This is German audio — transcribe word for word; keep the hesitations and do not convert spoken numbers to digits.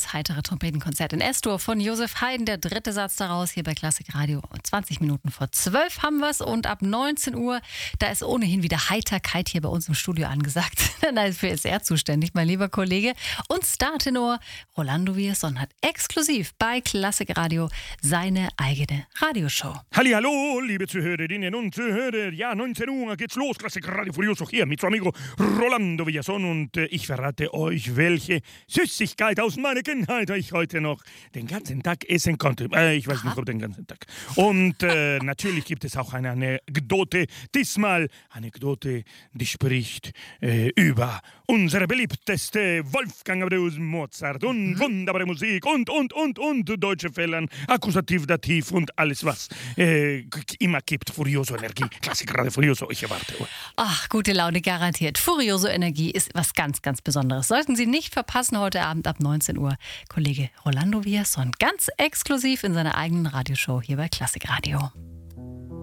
das heitere Trompetenkonzert in S-Dur von Josef Haydn. Der dritte Satz daraus hier bei Klassik Radio. zwanzig Minuten vor zwölf haben wir es und ab neunzehn Uhr, da ist ohnehin wieder Heiterkeit hier bei uns im Studio angesagt. Dafür ist er zuständig, mein lieber Kollege. Und Startenor Rolando Villazón hat exklusiv bei Klassik Radio seine eigene Radioshow. Hallihallo, liebe Zuhörerinnen und Zuhörer. Ja, neunzehn Uhr geht's los. Klassik Radio Furioso hier mit meinem Amigo Rolando Villazón. Und äh, ich verrate euch, welche Süßigkeit aus meiner Kindheit ich heute noch den ganzen Tag essen konnte. Äh, ich weiß Aha. nicht, ob den ganzen Tag. Und äh, natürlich gibt es auch eine Anekdote. Diesmal Anekdote, die spricht äh, über unsere beliebteste Wolfgang Amadeus Mozart und mhm. wunderbare Musik und, und, und, und deutsche Fällen, Akkusativ, Dativ und alles, was äh, immer gibt. Furioso Energie, Klassik Radio Furioso, ich erwarte. Ach, gute Laune garantiert. Furioso Energie ist was ganz, ganz Besonderes. Sollten Sie nicht verpassen, heute Abend ab neunzehn Uhr. Kollege Rolando Villazón, ganz exklusiv in seiner eigenen Radioshow hier bei Klassik Radio.